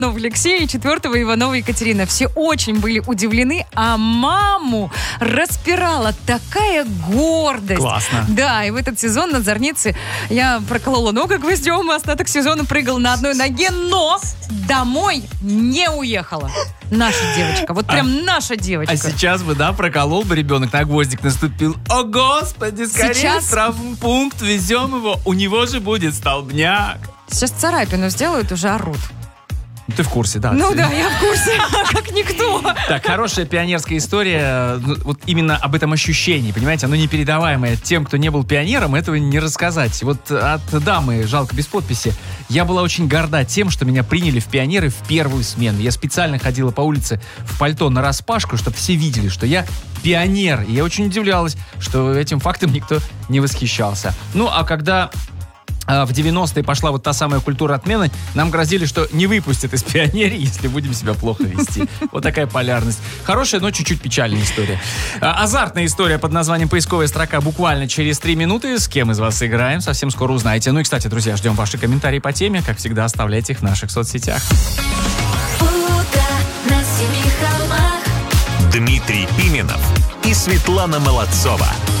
Иванова Алексея и 4-го Иванова Екатерина. Все очень были удивлены, а маму распирала такая гордость. Классно. Да, и в этот сезон на Зорнице я проколола ногу гвоздем, остаток сезона прыгала на одной ноге, но домой не уехала. Наша девочка, вот прям наша девочка. А сейчас бы, да, проколол бы ребенок, на гвоздик наступил. О, Господи, скорее Сейчас... в травмпункт везем его, у него же будет столбняк. Сейчас царапину сделают, уже орут. Ты в курсе, да? Ну да, я в курсе, как никто. Так, хорошая пионерская история, вот именно об этом ощущении, понимаете, оно непередаваемое. Тем, кто не был пионером, этого не рассказать. Вот от дамы, жалко, без подписи, я была очень горда тем, что меня приняли в пионеры в первую смену. Я специально ходила по улице в пальто нараспашку, чтобы все видели, что я пионер. И я очень удивлялась, что этим фактом никто не восхищался. Ну, а когда... в 90-е пошла вот та самая культура отмены, нам грозили, что не выпустят из пионерии, если будем себя плохо вести. Вот такая полярность. Хорошая, но чуть-чуть печальная история. Азартная история под названием «Поисковая строка» буквально через 3 минуты. С кем из вас играем, совсем скоро узнаете. Ну и, кстати, друзья, ждем ваши комментарии по теме. Как всегда, оставляйте их в наших соцсетях. Дмитрий Пименов и Светлана Молодцова.